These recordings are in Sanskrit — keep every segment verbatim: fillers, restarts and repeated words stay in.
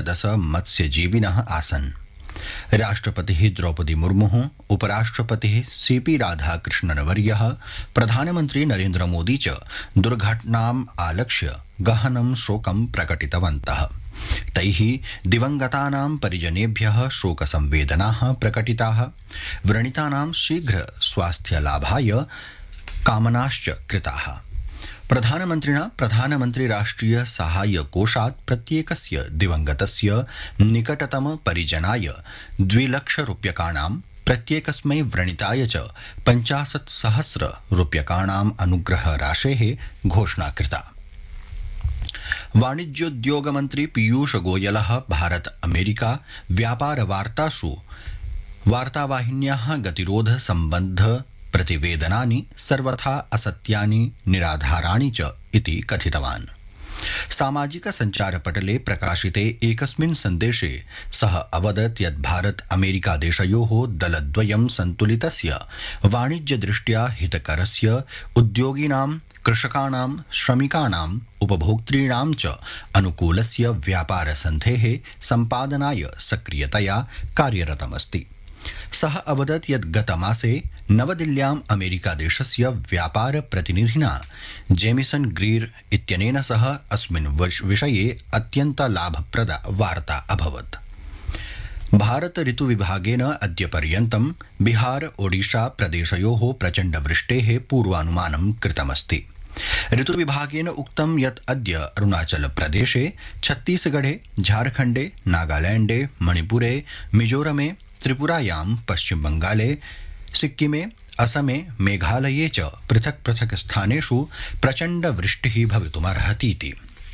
पञ्चदश मत्स्यजीविनः आसन्। राष्ट्रपतिः द्रौपदी मुर्मुः, उपराष्ट्रपतिः सीपी राधाकृष्णनवर्यः, प्रधानमन्त्री नरेन्द्र मोदी च दुर्घटनाम् आलक्ष्य गहनं शोकं प्रकटितवन्तः। तैः दिवंगतानां परिजनेभ्यः शोकसंवेदनाः प्रकटिताः। व्रणितानां शीघ्र स्वास्थ्यलाभाय कामनाश्च कृताः। प्रधानमन्त्रिणा प्रधानमन्त्री राष्ट्रिय साहाय्य कोषात् प्रत्येकस्य दिवंगतस्य निकटतम परिजनाय द्विलक्ष रूप्यकाणां, प्रत्येकस्मै व्रणिताय च पञ्चाशत् सहस्र रूप्यकाणाम् अनुग्रह राशेः घोषणा कृता। वाणिज्योद्योग मन्त्री पीयूष गोयलः भारत अमेरिका व्यापार वार्तासु वार्तावाहिन्याः गतिरोध सम्बद्ध प्रतिवेदनानि सर्वथा असत्यानि, निराधाराणि च इति कथितवान्। सामाजिक सञ्चारपटले प्रकाशिते एकस्मिन् सन्देशे सः अवदत् यत् भारत अमेरिका देशयोः दलद्वयं सन्तुलितस्य वाणिज्यदृष्ट्या हितकरस्य उद्योगिनां, कृषकाणां, श्रमिकाणाम्, उपभोक्तॄणां च अनुकूलस्य व्यापारसन्धेः सम्पादनाय सक्रियतया कार्यरतमस्ति। सः अवदत् यत् गतमासे नवदिल्ल्याम् अमेरिकादेशस्य व्यापार प्रतिनिधिना जेमिसन ग्रीर इत्यनेन सह अस्मिन् विषये अत्यन्त लाभप्रदा वार्ता अभवत्। भारत ऋतुविभागेन अद्य पर्यन्तं बिहार ओडिशा प्रदेशयोः प्रचण्डवृष्टेः पूर्वानुमानं कृतमस्ति। ऋतुविभागेन उक्तं यत् अद्य अरुणाचल प्रदेशे, छत्तीसगढ़े, झारखण्डे, नागालैंडे, मणिपुरे, मिजोरमे, त्रिपुरायां, पश्चिम बंगाले, सिक्किमे, असमे, मेघालये च पृथक् पृथक् स्थानेषु प्रचण्ड वृष्टिः भवितुमर्हतीति।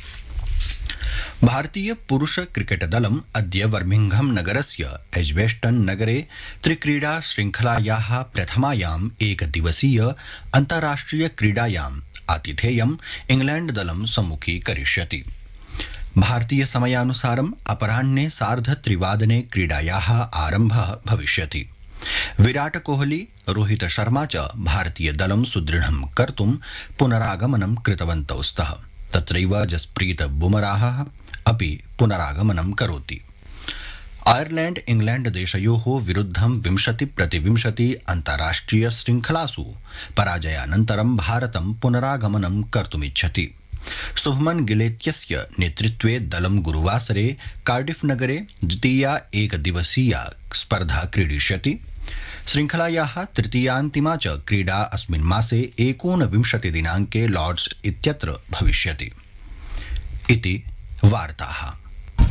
भारतीय पुरुष क्रिकेट दलम् अद्य बर्मिंघम नगरस्य एज्बेस्टन नगरे त्रिक्रीडा श्रृंखलायाः प्रथमायाम् एकदिवसीय अन्ताराष्ट्रिय क्रीडायाम् आतिथेयम् इंग्लैंड दलं सम्मुखीकरिष्यति। भारतीय समयानुसारम् अपराह्ने सार्ध त्रिवादने क्रीडायाः आरम्भः भविष्यति। विराट कोहली, रोहित शर्मा च भारतीय दलं सुदृढं कर्तुं पुनरागमनं कृतवन्तौ स्तः। तत्रैव जसप्रीत बुमराह अपि पुनरागमनं करोति। आयरलैंड इंग्लैंड देशयोः विरुद्धं विंशति प्रतिविंशति अन्ताराष्ट्रिय श्रृंखलासु पराजयानन्तरं भारतं पुनरागमनं कर्तुमिच्छति। शुभमन गिलेत्यस्य नेतृत्वे दलं गुरुवासरे कार्डिफ नगरे द्वितीया एकदिवसीया स्पर्धा क्रीडिष्यति। श्रृंखलायाः तृतीयान्तिमा च क्रीडा अस्मिन् मासे एकोनविंशति दिनाङ्के लॉर्ड्स इत्यत्र भविष्यति। इति वार्ताः।